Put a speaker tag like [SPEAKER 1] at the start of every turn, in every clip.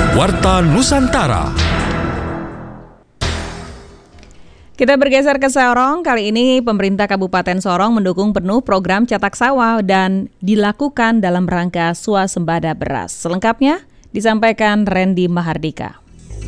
[SPEAKER 1] Warta Nusantara.
[SPEAKER 2] Kita bergeser ke Sorong. Kali ini pemerintah Kabupaten Sorong mendukung penuh program cetak sawah dan dilakukan dalam rangka swasembada beras. Selengkapnya disampaikan Randy Mahardika.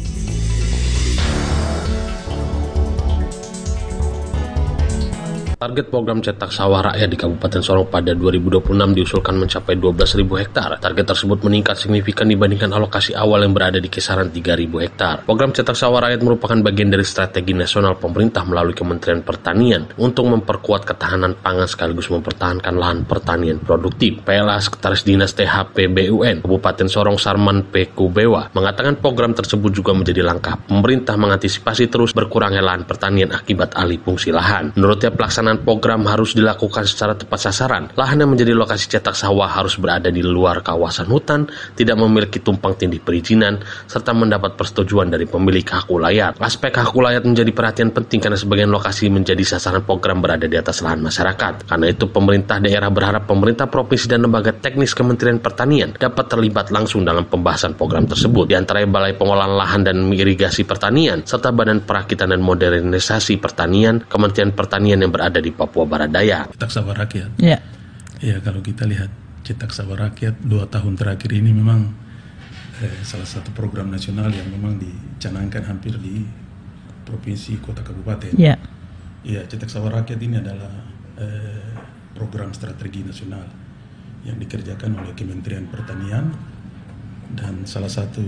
[SPEAKER 3] Target program cetak sawah rakyat di Kabupaten Sorong pada 2026 diusulkan mencapai 12.000 hektar. Target tersebut meningkat signifikan dibandingkan alokasi awal yang berada di kisaran 3.000 hektar. Program cetak sawah rakyat merupakan bagian dari strategi nasional pemerintah melalui Kementerian Pertanian untuk memperkuat ketahanan pangan sekaligus mempertahankan lahan pertanian produktif. PLA Sekretaris Dinas THP BUN Kabupaten Sorong Sarman P. Kubewa mengatakan program tersebut juga menjadi langkah pemerintah mengantisipasi terus berkurangnya lahan pertanian akibat alih fungsi lahan. Menurutnya pelaksanaan program harus dilakukan secara tepat sasaran. Lahan yang menjadi lokasi cetak sawah harus berada di luar kawasan hutan, tidak memiliki tumpang tindih perizinan, serta mendapat persetujuan dari pemilik hak ulayat. Aspek hak ulayat menjadi perhatian penting karena sebagian lokasi menjadi sasaran program berada di atas lahan masyarakat. Karena itu pemerintah daerah berharap pemerintah provinsi dan lembaga teknis Kementerian Pertanian dapat terlibat langsung dalam pembahasan program tersebut. Di antaranya Balai Pengolahan Lahan dan Irigasi Pertanian, serta Badan Perakitan dan Modernisasi Pertanian, Kementerian Pertanian yang berada di Papua Barat Daya.
[SPEAKER 4] Cetak sawah rakyat.
[SPEAKER 2] Ya.
[SPEAKER 4] Ya, kalau kita lihat cetak sawah rakyat 2 tahun terakhir ini memang salah satu program nasional yang memang dicanangkan hampir di provinsi kota kabupaten.
[SPEAKER 2] Ya.
[SPEAKER 4] Ya, cetak sawah rakyat ini adalah program strategi nasional yang dikerjakan oleh Kementerian Pertanian dan salah satu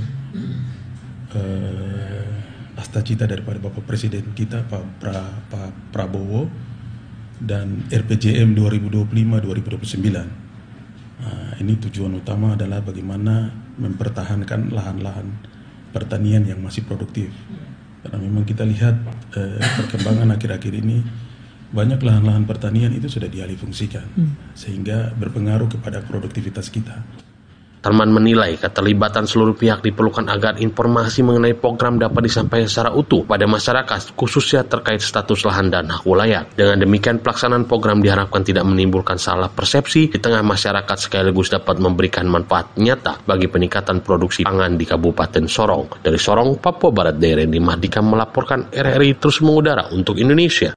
[SPEAKER 4] cita daripada Bapak Presiden kita Pak Prabowo dan RPJM 2025-2029. Ini tujuan utama adalah bagaimana mempertahankan lahan-lahan pertanian yang masih produktif. Karena memang kita lihat perkembangan akhir-akhir ini banyak lahan-lahan pertanian itu sudah dialihfungsikan sehingga berpengaruh kepada produktivitas kita.
[SPEAKER 3] Sarman menilai keterlibatan seluruh pihak diperlukan agar informasi mengenai program dapat disampaikan secara utuh pada masyarakat, khususnya terkait status lahan dan hak ulayat. Dengan demikian, pelaksanaan program diharapkan tidak menimbulkan salah persepsi di tengah masyarakat sekaligus dapat memberikan manfaat nyata bagi peningkatan produksi pangan di Kabupaten Sorong. Dari Sorong, Papua Barat Daya, Randy Mahardika melaporkan RRI terus mengudara untuk Indonesia.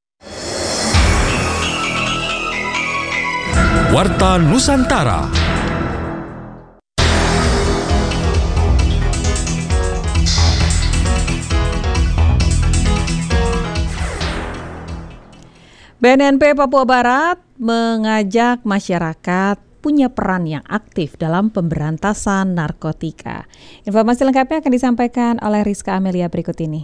[SPEAKER 1] Warta Nusantara.
[SPEAKER 2] BNNP Papua Barat mengajak masyarakat punya peran yang aktif dalam pemberantasan narkotika. Informasi lengkapnya akan disampaikan oleh Rizka Amelia berikut ini.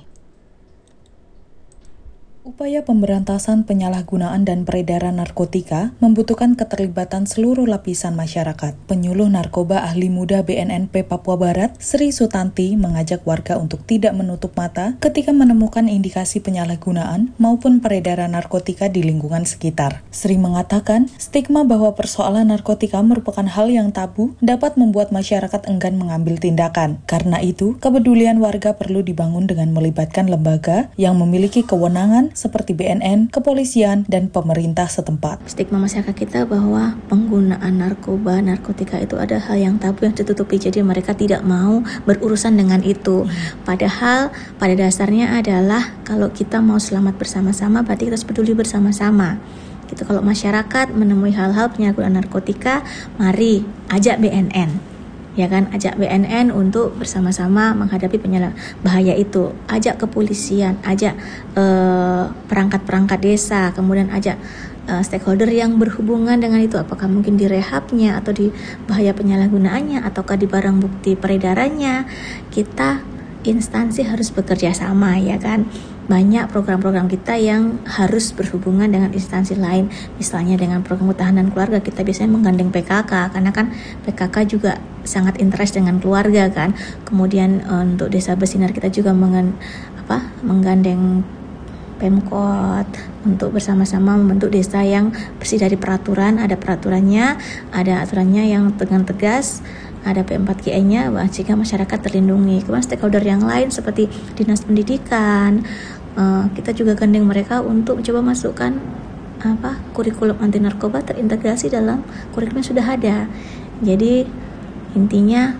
[SPEAKER 5] Upaya pemberantasan penyalahgunaan dan peredaran narkotika membutuhkan keterlibatan seluruh lapisan masyarakat. Penyuluh narkoba ahli muda BNNP Papua Barat, Sri Sutanti, mengajak warga untuk tidak menutup mata ketika menemukan indikasi penyalahgunaan maupun peredaran narkotika di lingkungan sekitar. Sri mengatakan, stigma bahwa persoalan narkotika merupakan hal yang tabu dapat membuat masyarakat enggan mengambil tindakan. Karena itu, kepedulian warga perlu dibangun dengan melibatkan lembaga yang memiliki kewenangan seperti BNN, kepolisian, dan pemerintah setempat.
[SPEAKER 6] Stigma masyarakat kita bahwa penggunaan narkotika itu ada hal yang tabu yang ditutupi, jadi mereka tidak mau berurusan dengan itu. Padahal pada dasarnya adalah kalau kita mau selamat bersama-sama, berarti kita harus peduli bersama-sama. Gitu, kalau masyarakat menemui hal-hal penyalahgunaan narkotika, mari ajak BNN. Ya kan, ajak BNN untuk bersama-sama menghadapi bahaya itu. Ajak kepolisian, ajak perangkat-perangkat desa, kemudian ajak stakeholder yang berhubungan dengan itu, apakah mungkin di rehabnya atau di bahaya penyalahgunaannya ataukah di barang bukti peredarannya. Kita instansi harus bekerja sama, ya kan. Banyak program-program kita yang harus berhubungan dengan instansi lain. Misalnya dengan program ketahanan keluarga, kita biasanya menggandeng PKK, karena kan PKK juga sangat interest dengan keluarga kan. Kemudian untuk desa bersinar kita juga menggandeng Pemkot untuk bersama-sama membentuk desa yang bersih dari peraturan. Ada peraturannya, ada aturannya yang dengan tegas, ada P4GI-nya, jika masyarakat terlindungi. Kemudian stakeholder yang lain seperti Dinas Pendidikan, kita juga gandeng mereka untuk coba masukkan kurikulum anti narkoba terintegrasi dalam kurikulum yang sudah ada. Jadi intinya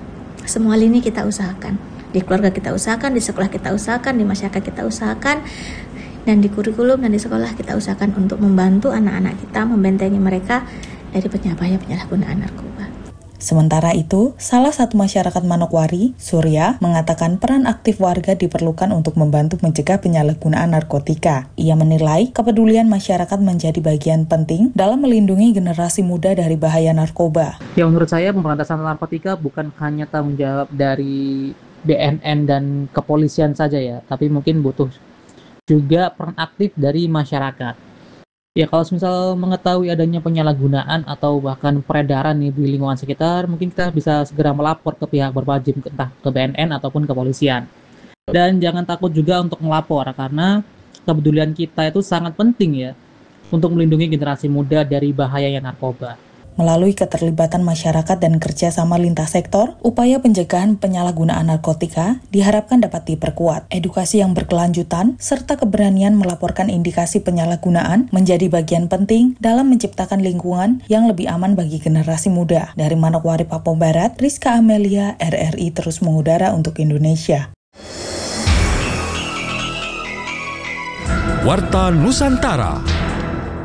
[SPEAKER 6] Semua lini kita usahakan. Di keluarga kita usahakan, di sekolah kita usahakan, di masyarakat kita usahakan, dan di kurikulum dan di sekolah kita usahakan untuk membantu anak-anak kita, membentengi mereka dari penyalahgunaan narkoba.
[SPEAKER 5] Sementara itu, salah satu masyarakat Manokwari, Surya, mengatakan peran aktif warga diperlukan untuk membantu mencegah penyalahgunaan narkotika. Ia menilai kepedulian masyarakat menjadi bagian penting dalam melindungi generasi muda dari bahaya narkoba.
[SPEAKER 7] Ya, menurut saya pemberantasan narkotika bukan hanya tanggung jawab dari BNN dan kepolisian saja ya, tapi mungkin butuh juga peran aktif dari masyarakat. Ya, kalau misal mengetahui adanya penyalahgunaan atau bahkan peredaran nih di lingkungan sekitar, mungkin kita bisa segera melapor ke pihak berwajib, entah ke BNN ataupun kepolisian. Dan jangan takut juga untuk melapor, karena kepedulian kita itu sangat penting ya, untuk melindungi generasi muda dari bahayanya narkoba.
[SPEAKER 5] Melalui keterlibatan masyarakat dan kerjasama lintas sektor, upaya pencegahan penyalahgunaan narkotika diharapkan dapat diperkuat. Edukasi yang berkelanjutan, serta keberanian melaporkan indikasi penyalahgunaan menjadi bagian penting dalam menciptakan lingkungan yang lebih aman bagi generasi muda. Dari Manokwari, Papua Barat, Rizka Amelia, RRI terus mengudara untuk Indonesia.
[SPEAKER 1] Warta Nusantara.